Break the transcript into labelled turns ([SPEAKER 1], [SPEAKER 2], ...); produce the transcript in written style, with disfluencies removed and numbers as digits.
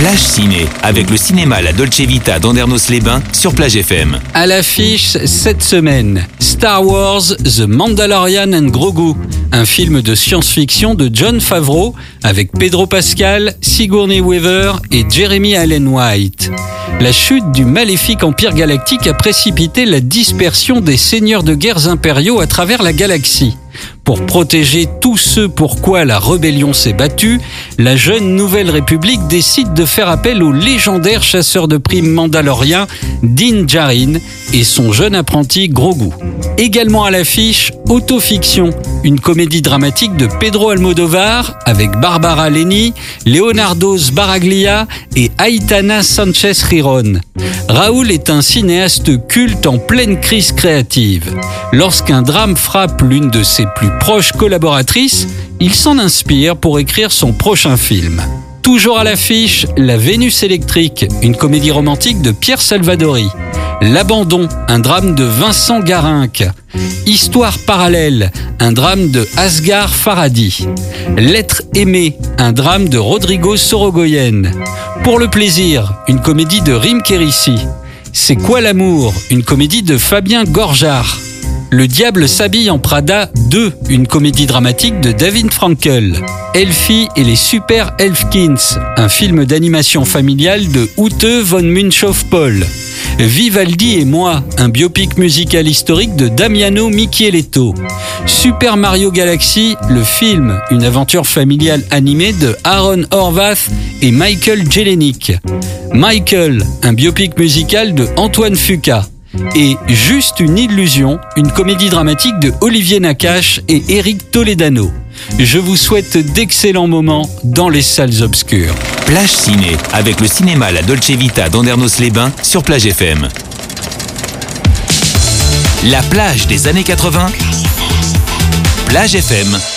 [SPEAKER 1] Plage Ciné, avec le cinéma La Dolce Vita d'Andernos-les-Bains sur Plage FM.
[SPEAKER 2] À l'affiche cette semaine, Star Wars The Mandalorian and Grogu, un film de science-fiction de Jon Favreau avec Pedro Pascal, Sigourney Weaver et Jeremy Allen White. La chute du maléfique empire galactique a précipité la dispersion des seigneurs de guerres impériaux à travers la galaxie. Pour protéger tous ceux pour quoi la rébellion s'est battue, la jeune Nouvelle République décide de faire appel au légendaire chasseur de primes mandalorien Din Djarin et son jeune apprenti Grogu. Également à l'affiche, Autofiction, une comédie dramatique de Pedro Almodovar avec Barbara Leni, Leonardo Sbaraglia et Aitana Sánchez Girón. Raoul est un cinéaste culte en pleine crise créative. Lorsqu'un drame frappe l'une de ses plus proches collaboratrices, il s'en inspire pour écrire son prochain film. Toujours à l'affiche, La Vénus électrique, une comédie romantique de Pierre Salvadori. L'abandon, un drame de Vincent Garinck. Histoire parallèle, un drame de Asghar Farhadi. L'être aimé, un drame de Rodrigo Sorogoyen. Pour le plaisir, une comédie de Rim Kérissi. C'est quoi l'amour, une comédie de Fabien Gorjard. Le diable s'habille en Prada 2, une comédie dramatique de David Frankel. Elfie et les Super Elfkins, un film d'animation familiale de Ute von Münchow-Pohl. Vivaldi et moi, un biopic musical historique de Damiano Micheletto. Super Mario Galaxy, le film, une aventure familiale animée de Aaron Horvath et Michael Jelenic. Michael, un biopic musical de Antoine Fuqua. Et Juste une illusion, une comédie dramatique de Olivier Nakache et Eric Toledano. Je vous souhaite d'excellents moments dans les salles obscures.
[SPEAKER 1] Plage Ciné, avec le cinéma La Dolce Vita d'Andernos-les-Bains sur Plage FM. La plage des années 80. Plage FM.